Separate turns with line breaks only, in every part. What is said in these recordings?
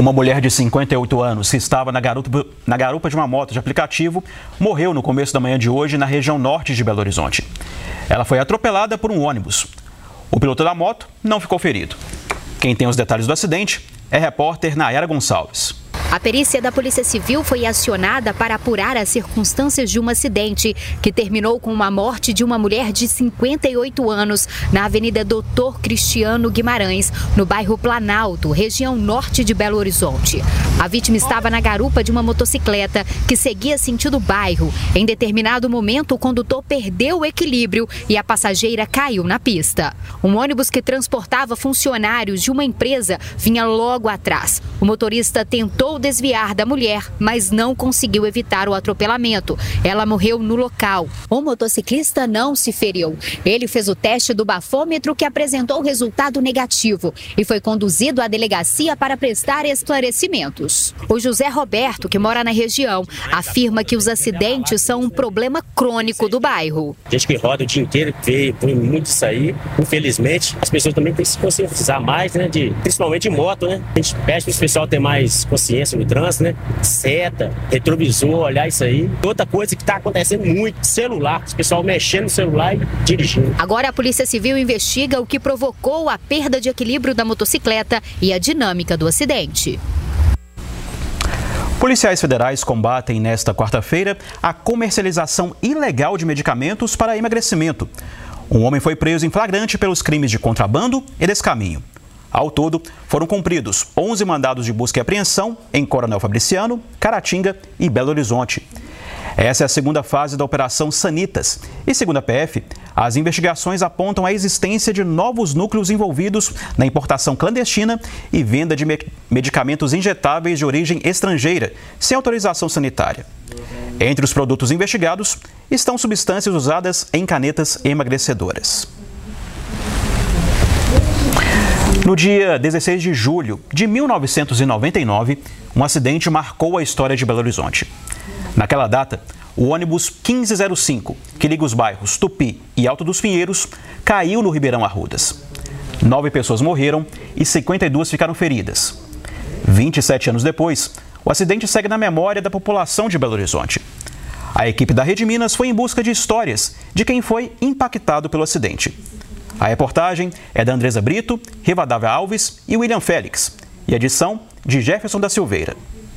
Uma mulher de 58 anos que estava na garupa de uma moto de aplicativo morreu no começo da manhã de hoje na região norte de Belo Horizonte. Ela foi atropelada por um ônibus. O piloto da moto não ficou ferido. Quem tem os detalhes do acidente é a repórter Nayara Gonçalves.
A perícia da Polícia Civil foi acionada para apurar as circunstâncias de um acidente que terminou com uma morte de uma mulher de 58 anos na Avenida Doutor Cristiano Guimarães, no bairro Planalto, região norte de Belo Horizonte. A vítima estava na garupa de uma motocicleta que seguia sentido bairro. Em determinado momento, o condutor perdeu o equilíbrio e a passageira caiu na pista. Um ônibus que transportava funcionários de uma empresa vinha logo atrás. O motorista tentou desviar da mulher, mas não conseguiu evitar o atropelamento. Ela morreu no local. O motociclista não se feriu. Ele fez o teste do bafômetro que apresentou resultado negativo e foi conduzido à delegacia para prestar esclarecimentos. O José Roberto, que mora na região, afirma que os acidentes são um problema crônico do bairro.
A gente que roda o dia inteiro vê muito isso aí. Infelizmente, as pessoas também têm que se conscientizar mais, né? Principalmente de moto, né? A gente pede para o pessoal ter mais consciência no trânsito, né? Seta, retrovisor, olhar isso aí. Outra coisa que está acontecendo muito, celular. O pessoal mexendo no celular e dirigindo.
Agora a Polícia Civil investiga o que provocou a perda de equilíbrio da motocicleta e a dinâmica do acidente.
Policiais federais combatem nesta quarta-feira a comercialização ilegal de medicamentos para emagrecimento. Um homem foi preso em flagrante pelos crimes de contrabando e descaminho. Ao todo, foram cumpridos 11 mandados de busca e apreensão em Coronel Fabriciano, Caratinga e Belo Horizonte. Essa é a segunda fase da Operação Sanitas. E, segundo a PF, as investigações apontam a existência de novos núcleos envolvidos na importação clandestina e venda de medicamentos injetáveis de origem estrangeira, sem autorização sanitária. Entre os produtos investigados estão substâncias usadas em canetas emagrecedoras. No dia 16 de julho de 1999, um acidente marcou a história de Belo Horizonte. Naquela data, o ônibus 1505, que liga os bairros Tupi e Alto dos Pinheiros, caiu no Ribeirão Arrudas. 9 pessoas morreram e 52 ficaram feridas. 27 anos depois, o acidente segue na memória da população de Belo Horizonte. A equipe da Rede Minas foi em busca de histórias de quem foi impactado pelo acidente. A reportagem é da Andresa Brito, Rivadavia Alves e William Félix. E a edição de Jefferson da Silveira.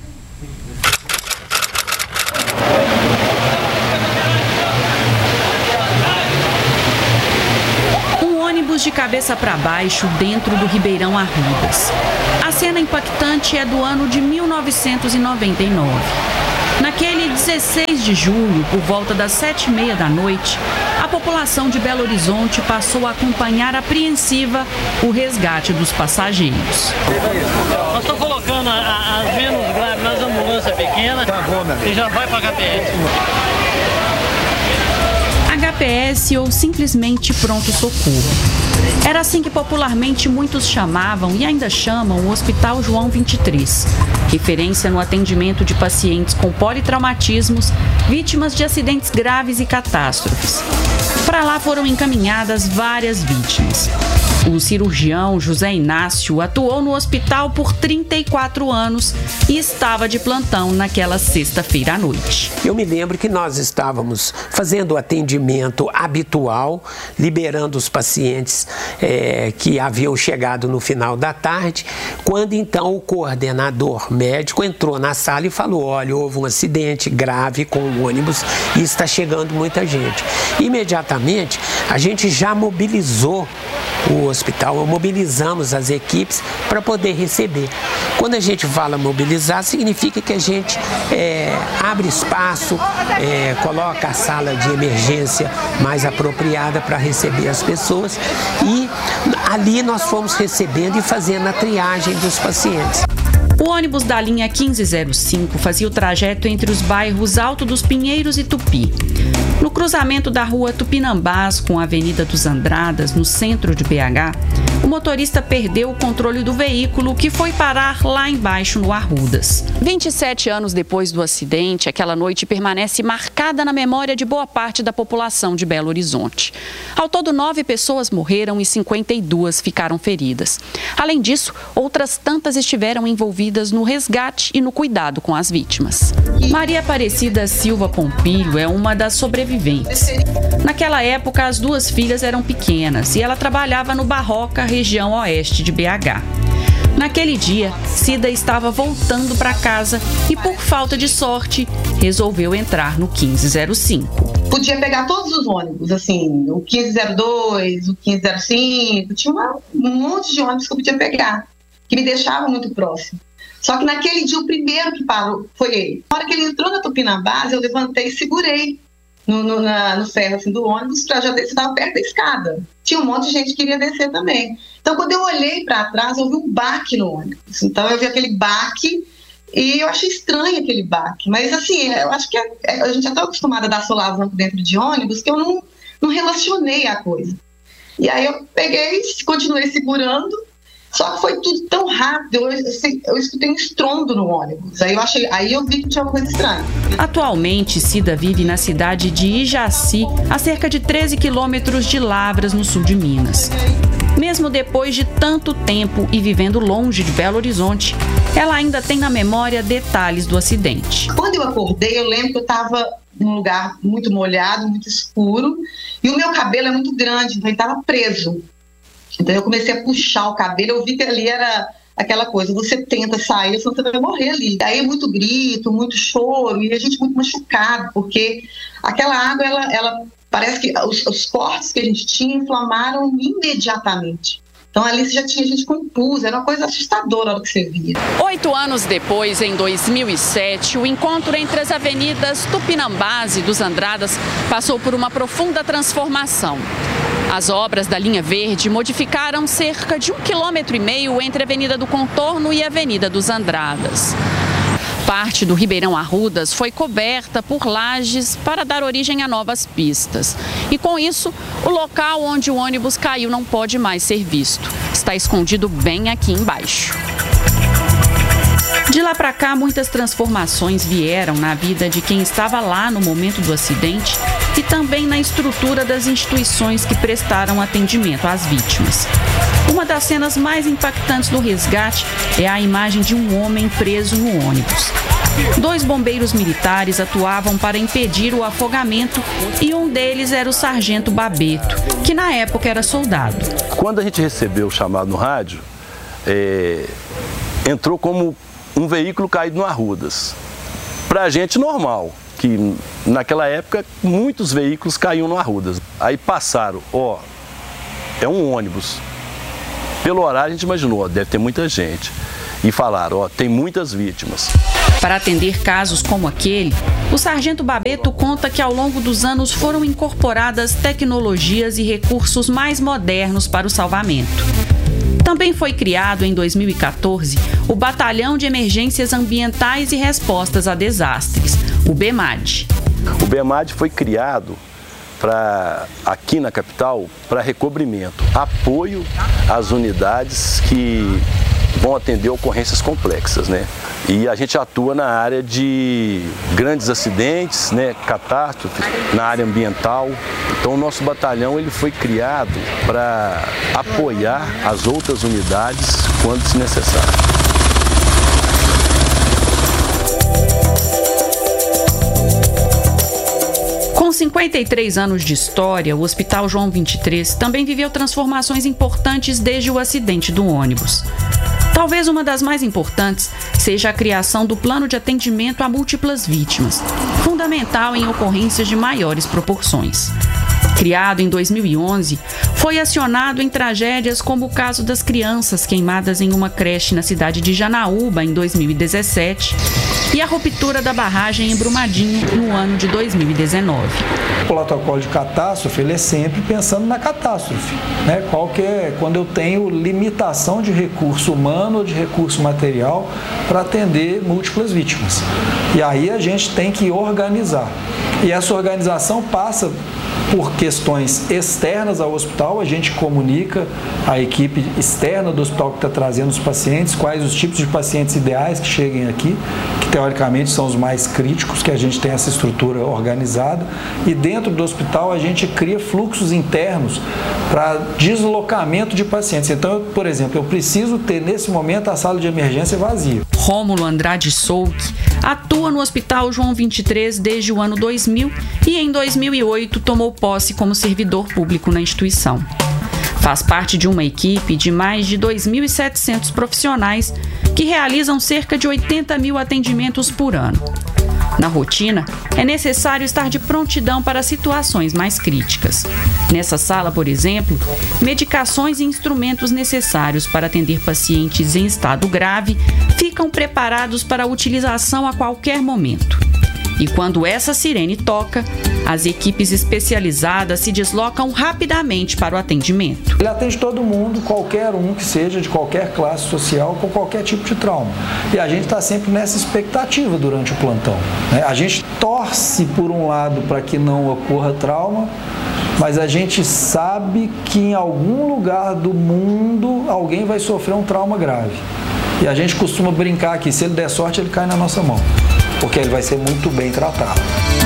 Um ônibus de cabeça para baixo dentro do Ribeirão Arrudas. A cena impactante é do ano de 1999. Naquele 16 de julho, por volta das 7h30 da noite, a população de Belo Horizonte passou a acompanhar apreensiva o resgate dos passageiros.
Nós estamos colocando as menos graves nas ambulâncias pequenas e já vai para a HPS.
HPS ou simplesmente pronto-socorro. Era assim que popularmente muitos chamavam e ainda chamam o Hospital João 23, referência no atendimento de pacientes com politraumatismos, vítimas de acidentes graves e catástrofes. Para lá foram encaminhadas várias vítimas. O cirurgião José Inácio atuou no hospital por 34 anos e estava de plantão naquela sexta-feira à noite.
Eu me lembro que nós estávamos fazendo o atendimento habitual, liberando os pacientes que haviam chegado no final da tarde, quando então o coordenador médico entrou na sala e falou: olha, houve um acidente grave com o ônibus e está chegando muita gente. Imediatamente a gente já mobilizou o hospital, mobilizamos as equipes para poder receber. Quando a gente fala mobilizar, significa que a gente abre espaço, coloca a sala de emergência mais apropriada para receber as pessoas e ali nós fomos recebendo e fazendo a triagem dos pacientes.
O ônibus da linha 1505 fazia o trajeto entre os bairros Alto dos Pinheiros e Tupi. No cruzamento da rua Tupinambás com a Avenida dos Andradas, no centro de BH, o motorista perdeu o controle do veículo, que foi parar lá embaixo no Arrudas. 27 anos depois do acidente, aquela noite permanece marcada na memória de boa parte da população de Belo Horizonte. Ao todo, 9 pessoas morreram e 52 ficaram feridas. Além disso, outras tantas estiveram envolvidas no resgate e no cuidado com as vítimas. Maria Aparecida Silva Pompilho é uma das sobreviventes. Naquela época, as 2 filhas eram pequenas e ela trabalhava no Barroca, região oeste de BH. Naquele dia, Cida estava voltando para casa e, por falta de sorte, resolveu entrar no 1505.
Podia pegar todos os ônibus, assim, o 1502, o 1505, tinha um monte de ônibus que eu podia pegar, que me deixava muito próximo. Só que naquele dia, o primeiro que parou foi ele. Na hora que ele entrou na Tupinambás, eu levantei e segurei no ferro assim, do ônibus para já descer, estava perto da escada. Tinha um monte de gente que queria descer também. Então, quando eu olhei para trás, eu vi um baque no ônibus. Então, eu vi aquele baque e eu achei estranho aquele baque. Mas, assim, eu acho que a gente é tão acostumada a dar solavanco dentro de ônibus que eu não relacionei a coisa. E aí eu peguei, continuei segurando. Só que foi tudo tão rápido, eu escutei um estrondo no ônibus. Aí eu vi que tinha uma coisa estranha.
Atualmente, Cida vive na cidade de Ijaci, a cerca de 13 quilômetros de Lavras, no sul de Minas. Mesmo depois de tanto tempo e vivendo longe de Belo Horizonte, ela ainda tem na memória detalhes do acidente.
Quando eu acordei, eu lembro que eu estava num lugar muito molhado, muito escuro, e o meu cabelo é muito grande, então ele estava preso. Então eu comecei a puxar o cabelo, eu vi que ali era aquela coisa, você tenta sair, senão você vai morrer ali. Daí é muito grito, muito choro, e a gente muito machucado, porque aquela água, ela parece que os cortes que a gente tinha inflamaram imediatamente. Então ali já tinha gente com pus, era uma coisa assustadora a hora que você via.
8 anos depois, em 2007, o encontro entre as avenidas Tupinambás e dos Andradas passou por uma profunda transformação. As obras da linha verde modificaram cerca de 1,5 km entre a Avenida do Contorno e a Avenida dos Andradas. Parte do Ribeirão Arrudas foi coberta por lajes para dar origem a novas pistas. E com isso, o local onde o ônibus caiu não pode mais ser visto. Está escondido bem aqui embaixo. De lá para cá, muitas transformações vieram na vida de quem estava lá no momento do acidente e também na estrutura das instituições que prestaram atendimento às vítimas. Uma das cenas mais impactantes do resgate é a imagem de um homem preso no ônibus. 2 bombeiros militares atuavam para impedir o afogamento e um deles era o sargento Babeto, que na época era soldado.
Quando a gente recebeu o chamado no rádio, entrou como um veículo caído no Arrudas. Pra a gente normal, que naquela época muitos veículos caíam no Arrudas. Aí passaram, é um ônibus. Pelo horário a gente imaginou, deve ter muita gente. E falaram, tem muitas vítimas.
Para atender casos como aquele, o sargento Babeto conta que ao longo dos anos foram incorporadas tecnologias e recursos mais modernos para o salvamento. Também foi criado em 2014 o Batalhão de Emergências Ambientais e Respostas a Desastres, o BEMAD.
O BEMAD foi criado aqui na capital para recobrimento, apoio às unidades que vão atender ocorrências complexas, né? E a gente atua na área de grandes acidentes, né, catástrofes, na área ambiental. Então o nosso batalhão ele foi criado para apoiar as outras unidades quando se necessário.
Com 53 anos de história, o Hospital João 23 também viveu transformações importantes desde o acidente do ônibus. Talvez uma das mais importantes seja a criação do plano de atendimento a múltiplas vítimas, fundamental em ocorrências de maiores proporções. Criado em 2011, foi acionado em tragédias como o caso das crianças queimadas em uma creche na cidade de Janaúba em 2017 e a ruptura da barragem em Brumadinho no ano de 2019.
O protocolo de catástrofe ele é sempre pensando na catástrofe, né? Quando eu tenho limitação de recurso humano ou de recurso material para atender múltiplas vítimas. E aí a gente tem que organizar. E essa organização passa por questões externas ao hospital, a gente comunica à equipe externa do hospital que está trazendo os pacientes, quais os tipos de pacientes ideais que cheguem aqui, que teoricamente são os mais críticos, que a gente tem essa estrutura organizada, e dentro do hospital a gente cria fluxos internos para deslocamento de pacientes. Então, por exemplo, eu preciso ter nesse momento a sala de emergência vazia.
Rômulo Andrade Souque atua no Hospital João 23 desde o ano 2000 e em 2008 tomou posse como servidor público na instituição. Faz parte de uma equipe de mais de 2.700 profissionais que realizam cerca de 80 mil atendimentos por ano. Na rotina, é necessário estar de prontidão para situações mais críticas. Nessa sala, por exemplo, medicações e instrumentos necessários para atender pacientes em estado grave ficam preparados para utilização a qualquer momento. E quando essa sirene toca, as equipes especializadas se deslocam rapidamente para o atendimento.
Ele atende todo mundo, qualquer um que seja, de qualquer classe social, com qualquer tipo de trauma. E a gente está sempre nessa expectativa durante o plantão, né? A gente torce, por um lado, para que não ocorra trauma, mas a gente sabe que em algum lugar do mundo alguém vai sofrer um trauma grave. E a gente costuma brincar que se ele der sorte, ele cai na nossa mão, porque ele vai ser muito bem tratado.